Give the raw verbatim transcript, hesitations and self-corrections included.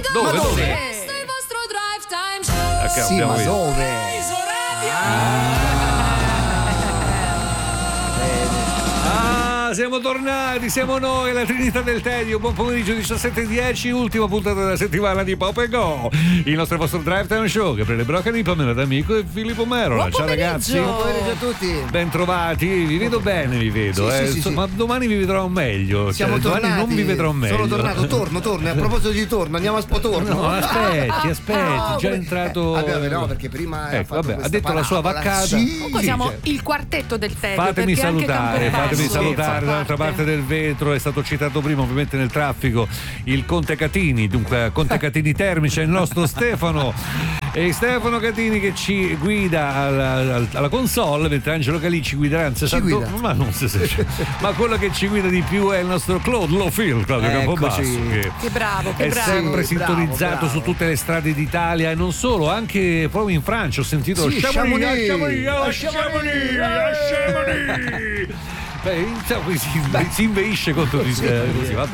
Dove? Ma dove? Dove? Questo è il vostro Drive Time Show. Ecco, Sì, abbiamo ma visto. dove? Ah, siamo tornati, siamo noi, la Trinità del Tedio. Buon pomeriggio, diciassette e dieci, ultima puntata della settimana di Pop and Go, il nostro vostro Drive Time Show che prende Broccoli, Pamela D'Amico e Filippo Merola. Buon Ciao pomeriggio. ragazzi. Buon pomeriggio a tutti. Ben trovati, vi vedo bene, vi vedo, Sì, eh. sì, sì, Insomma, sì. domani vi vedrò meglio. Siamo cioè, domani tornati. non vi vedrò meglio. Sono tornato, torno, torno. E a proposito di torno, andiamo a Spotorno. No, aspetti, aspetti, No, già come- entrato. Eh, vabbè, no, perché prima Ecco, ha fatto vabbè, ha questa detto la sua parabola. vaccata. Sì, Comunque siamo cioè, il quartetto del Tedio. Fatemi perché anche salutare, Campobasso fatemi fa salutare dall'altra parte del vetro, è stato citato prima ovviamente nel traffico il Conte Catini, dunque Conte Catini Termici è il nostro Stefano, e Stefano Catini che ci guida alla, alla console, mentre Angelo Calì ci guiderà in sessanta, guida. ma non si sa, ma quello che ci guida di più è il nostro Claude Lofil, Claudio Eccoci. Campobasso, che Che bravo, che è bravo. sempre Sì, bravo, sintonizzato bravo. su tutte le strade d'Italia e non solo, anche proprio in Francia ho sentito Sì, Chamonix, Chamonix, Chamonix, a a Chamonix, Chamonix, a Chamonix. Beh, diciamo, si, si inveisce contro di sé, così, vabbè.